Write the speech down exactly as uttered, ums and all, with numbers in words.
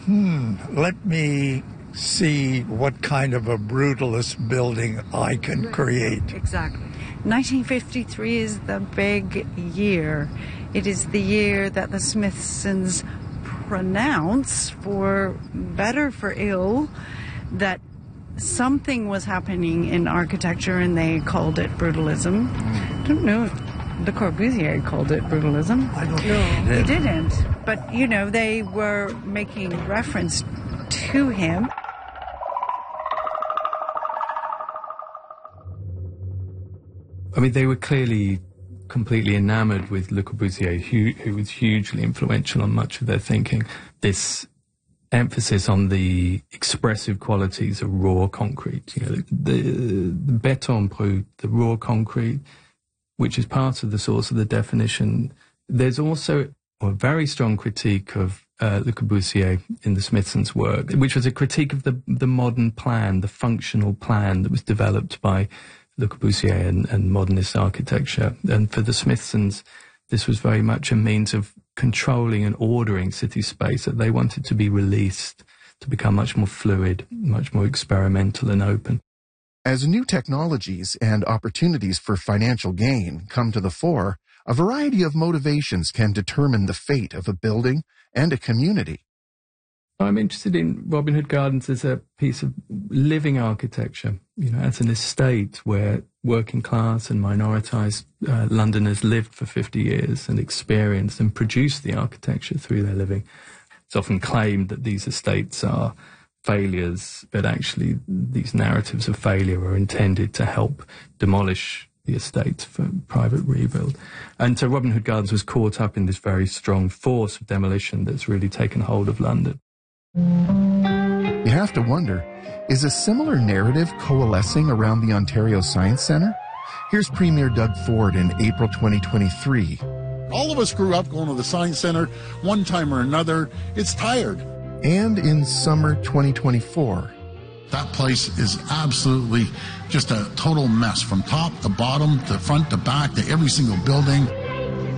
Hmm, let me see what kind of a brutalist building I can create. Exactly. nineteen fifty-three is the big year. It is the year that the Smithsons pronounce, for better for ill, that something was happening in architecture, and they called it brutalism. I don't know if Le Corbusier called it brutalism. I don't know. He didn't. But, you know, they were making reference to him. I mean, they were clearly completely enamored with Le Corbusier, who, who was hugely influential on much of their thinking. This emphasis on the expressive qualities of raw concrete, you know, the, the béton brut, the raw concrete, which is part of the source of the definition. There's also a very strong critique of uh, Le Corbusier in the Smithsons' work, which was a critique of the, the modern plan, the functional plan that was developed by Le Corbusier and, and modernist architecture. And for the Smithsons, this was very much a means of controlling and ordering city space, that they wanted to be released, to become much more fluid, much more experimental and open. As new technologies and opportunities for financial gain come to the fore, a variety of motivations can determine the fate of a building and a community. I'm interested in Robin Hood Gardens as a piece of living architecture, you know, as an estate where working class and minoritized uh, Londoners lived for fifty years and experienced and produced the architecture through their living. It's often claimed that these estates are failures, but actually these narratives of failure are intended to help demolish the estate for private rebuild. And so Robin Hood Gardens was caught up in this very strong force of demolition that's really taken hold of London. You have to wonder, is a similar narrative coalescing around the Ontario Science Centre? Here's Premier Doug Ford in April twenty twenty-three. All of us grew up going to the Science Centre one time or another. It's tired. And in summer twenty twenty-four. That place is absolutely just a total mess, from top to bottom, to front to back, to every single building.